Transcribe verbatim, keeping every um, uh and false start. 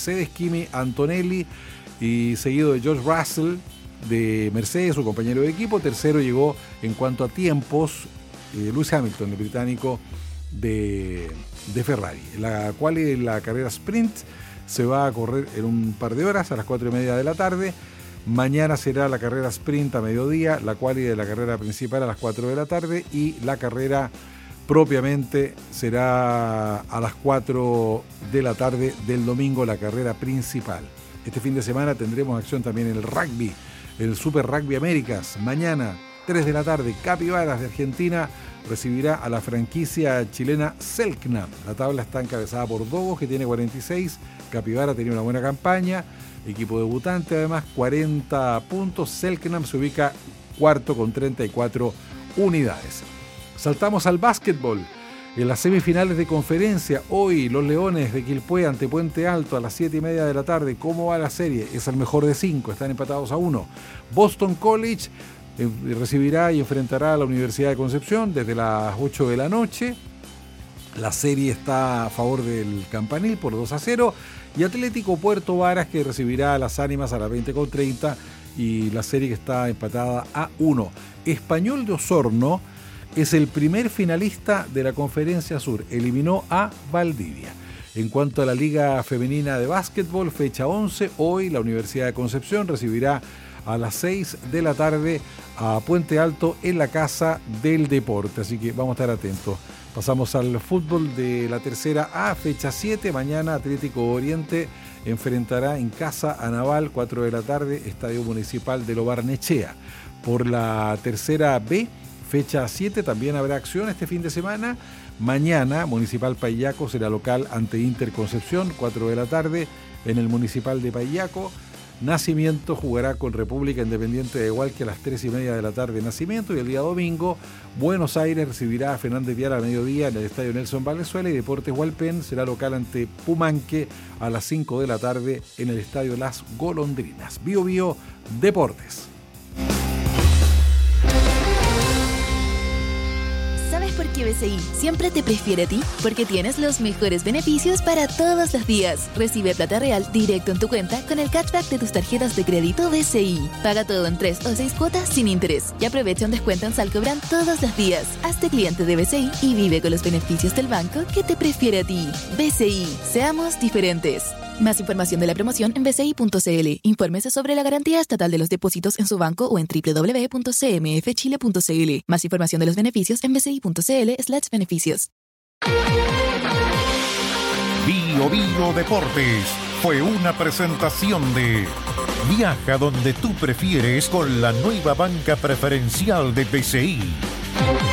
Mercedes, Kimi Antonelli, y seguido de George Russell de Mercedes, su compañero de equipo. Tercero llegó en cuanto a tiempos eh, Lewis Hamilton, el británico de, de Ferrari. La cual es la carrera sprint se va a correr en un par de horas, a las cuatro y media de la tarde. Mañana será la carrera sprint a mediodía, la quali de la carrera principal a las cuatro de la tarde, y la carrera propiamente será a las cuatro de la tarde del domingo, la carrera principal. Este fin de semana tendremos acción también en el rugby, el Super Rugby Américas. Mañana, tres de la tarde, Capibaras de Argentina recibirá a la franquicia chilena Selknam. La tabla está encabezada por Dogos, que tiene cuarenta y seis. Capibara tenía una buena campaña, equipo debutante además, cuarenta puntos. Selknam se ubica cuarto con treinta y cuatro unidades. Saltamos al básquetbol. En las semifinales de conferencia, hoy los Leones de Quilpué ante Puente Alto a las siete y media de la tarde. ¿Cómo va la serie? Es el mejor de cinco, están empatados a uno. Boston College eh, recibirá y enfrentará a la Universidad de Concepción desde las ocho de la noche. La serie está a favor del Campanil por dos a cero. Y Atlético Puerto Varas, que recibirá a las Ánimas a las veinte con treinta. Y la serie que está empatada a uno. Español de Osorno es el primer finalista de la Conferencia Sur. Eliminó a Valdivia. En cuanto a la Liga Femenina de Básquetbol, fecha once, hoy la Universidad de Concepción recibirá a las seis de la tarde a Puente Alto en la Casa del Deporte. Así que vamos a estar atentos. Pasamos al fútbol de la tercera A, fecha siete. Mañana Atlético Oriente enfrentará en casa a Naval, cuatro de la tarde, Estadio Municipal de Lobarnechea. Por la tercera B, fecha siete, también habrá acción este fin de semana. Mañana Municipal Paillaco será local ante Inter Concepción, cuatro de la tarde en el Municipal de Paillaco. Nacimiento jugará con República Independiente de Hualqui a las tres y media de la tarde. Nacimiento. Y el día domingo Buenos Aires recibirá a Fernández Vial a mediodía en el Estadio Nelson Valenzuela, y Deportes Hualpén será local ante Pumanque a las cinco de la tarde en el Estadio Las Golondrinas. Bio Bio Deportes. ¿Sabes por qué B C I siempre te prefiere a ti? Porque tienes los mejores beneficios para todos los días. Recibe plata real directo en tu cuenta con el cashback de tus tarjetas de crédito B C I. Paga todo en tres o seis cuotas sin interés y aprovecha un descuento en Salcobran todos los días. Hazte cliente de B C I y vive con los beneficios del banco que te prefiere a ti. B C I, seamos diferentes. Más información de la promoción en b c i punto c l. Infórmese sobre la garantía estatal de los depósitos en su banco o en doble u doble u doble u punto c m f chile punto c l. Más información de los beneficios en b c i punto c l slash beneficios. Bio Bio Deportes fue una presentación de Viaja donde tú prefieres con la nueva banca preferencial de B C I.